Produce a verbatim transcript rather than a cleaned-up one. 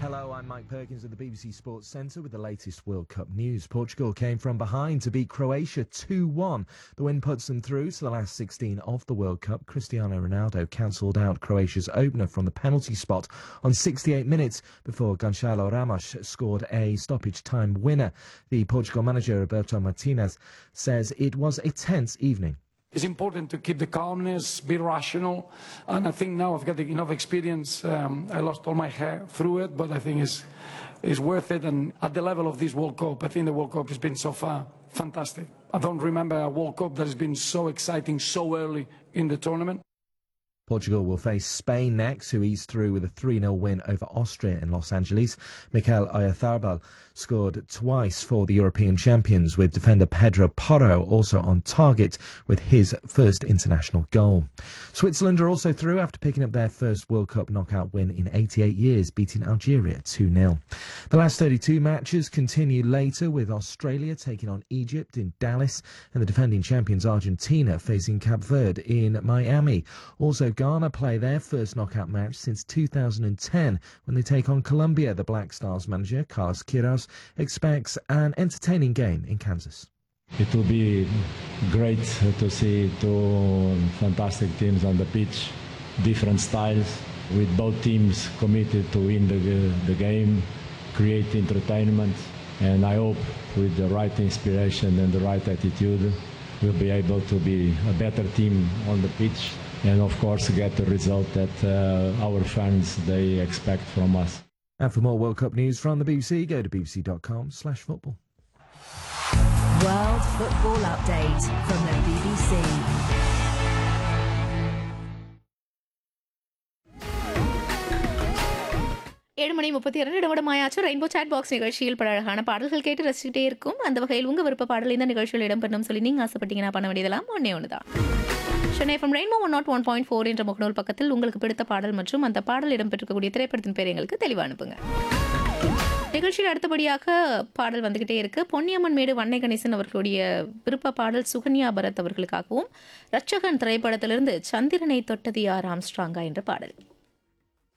Hello, I'm Mike Perkins at the B B C Sports Centre with the latest World Cup news. Portugal came from behind to beat Croatia two one. The win puts them through to the last sixteen of the World Cup. Cristiano Ronaldo cancelled out Croatia's opener from the penalty spot on sixty-eight minutes before Gonçalo Ramos scored a stoppage time winner. The Portugal manager, Roberto Martinez, says it was a tense evening. It's important to keep the calmness, be rational, and I think now I've got enough experience. Um, I lost all my hair through it, but I think it's, it's worth it. And at the level of this World Cup, I think the World Cup has been so far fantastic. I don't remember a World Cup that has been so exciting so early in the tournament. Portugal will face Spain next, who eased through with a three nil win over Austria in Los Angeles. Mikel Oyarzabal scored twice for the European champions, with defender Pedro Porro also on target with his first international goal. Switzerland are also through after picking up their first World Cup knockout win in eighty-eight years, beating Algeria two nil. The last thirty-two matches continue later, with Australia taking on Egypt in Dallas and the defending champions Argentina facing Cape Verde in Miami. Also, Ghana play their first knockout match since two thousand ten when they take on Colombia. The Black Stars manager, Carlos Queiroz, expects an entertaining game in Kansas. It will be great to see two fantastic teams on the pitch, different styles, with both teams committed to win the, the game, create entertainment, and I hope with the right inspiration and the right attitude, we'll be able to be a better team on the pitch and of course get the result that uh, our fans they expect from us. And for more World Cup news from the B B C, go to bbc.com slash football. World Football Update from the B B C. ஏழு மணி முப்பத்தி இரண்டு நிமிடமாயாச்சும் rainbow chat box நிகழ்ச்சியில் பல அழகான பாடல்கள் கேட்டு ரசிச்சுட்டே இருக்கும். அந்த வகையில் உங்கள் விருப்ப பாடல் இந்த நிகழ்ச்சியில் இடம்பெறணும் சொல்லி நீங்கள் ஆசைப்பட்டீங்கன்னா பண்ண வேண்டியதெல்லாம் ஒன்றே ஒன்று தான். Chennai FM rainbow one not one point four என்ற முகநூல் பக்கத்தில் உங்களுக்கு பிடித்த பாடல் மற்றும் அந்த பாடல் இடம்பெற்றிருக்கக்கூடிய திரைப்படத்தின் பேர் எங்களுக்கு தெளிவாக அனுப்புங்க. நிகழ்ச்சியில் அடுத்தபடியாக பாடல் வந்துகிட்டே இருக்கு. பொன்னியம்மன் மேடு வன்னை கணேசன் அவர்களுடைய விருப்ப பாடல் சுகன்யா பரத் அவர்களுக்காகவும் ரட்சகன் திரைப்படத்திலிருந்து சந்திரனை தொட்டது யார் ஆம்ஸ்ட்ராங்கா என்ற பாடல்.